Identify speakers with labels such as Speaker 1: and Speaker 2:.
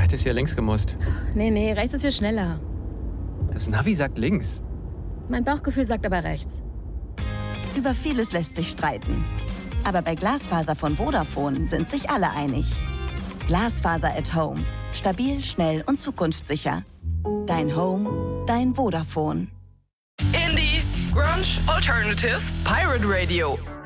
Speaker 1: hättest ja links gemusst.
Speaker 2: Nee, rechts ist viel schneller.
Speaker 1: Das Navi sagt links.
Speaker 2: Mein Bauchgefühl sagt aber rechts.
Speaker 3: Über vieles lässt sich streiten. Aber bei Glasfaser von Vodafone sind sich alle einig. Glasfaser at Home. Stabil, schnell und zukunftssicher. Dein Home, dein Vodafone.
Speaker 4: Indie, Grunge, Alternative, Pirate Radio.